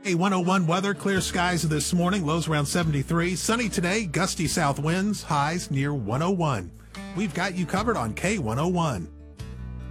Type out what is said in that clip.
K101 weather, clear skies this morning, lows around 73. Sunny today, gusty south winds, highs near 101. We've got you covered on K101.